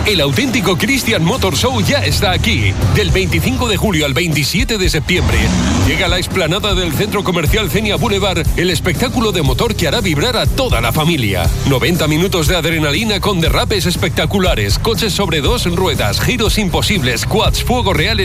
El auténtico Christian Motor Show ya está aquí. Del 25 de julio al 27 de septiembre. Llega a la explanada del Centro Comercial Cenia Boulevard el espectáculo de motor que hará vibrar a toda la familia. 90 minutos de adrenalina con derrapes espectaculares, coches sobre 2 ruedas, giros imposibles, quads, fuego real